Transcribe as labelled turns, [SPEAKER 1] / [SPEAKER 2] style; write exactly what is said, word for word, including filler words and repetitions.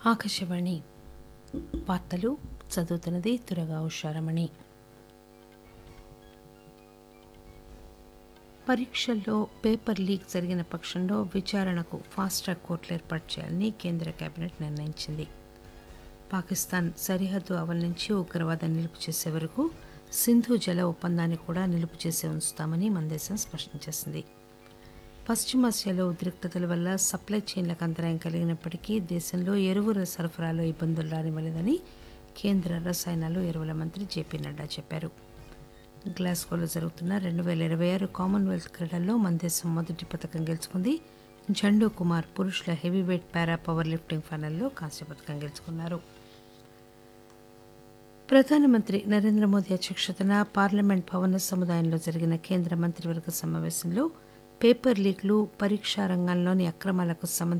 [SPEAKER 1] ఆకాశవాణి వార్తలు చదువుతున్నది తురగా ఉషారమణి. పరీక్షల్లో పేపర్ లీక్ జరిగిన పక్షంలో విచారణకు ఫాస్ట్ ట్రాక్ కోర్టులు ఏర్పాటు చేయాలని కేంద్ర కేబినెట్ నిర్ణయించింది. పాకిస్తాన్ సరిహద్దు ఆవల నుంచి ఉగ్రవాదం నిలుపు చేసే వరకు సింధు జల ఒప్పందాన్ని కూడా నిలుపు చేసే ఉంచుతామని మన దేశం స్పష్టం చేసింది. పశ్చిమాసియాలో ఉద్రిక్తతల వల్ల సప్లై చైన్లకు అంతరాయం కలిగినప్పటికీ దేశంలో ఎరువుల సరఫరాలో ఇబ్బందులు రానివ్వలేదని కేంద్ర రసాయనాలు ఎరువుల మంత్రి జేపీ నడ్డా చెప్పారు. గ్లాస్గోలో జరుగుతున్న రెండు వేల ఇరవై ఆరు కామన్వెల్త్ క్రీడల్లో మన దేశం మొదటి పథకం గెలుచుకుంది. జండూ కుమార్ పురుషుల హెవీవెయిట్ పారా పవర్ లిఫ్టింగ్ ఫైనల్లో కాంస్య పథకం గెలుచుకున్నారు. ప్రధానమంత్రి నరేంద్ర మోదీ అధ్యక్షతన పార్లమెంట్ భవన సముదాయంలో జరిగిన కేంద్ర మంత్రివర్గ సమావేశంలో పేపర్ లీక్లు, పరీక్షా రంగంలోని అక్రమాలకు సంబంధించి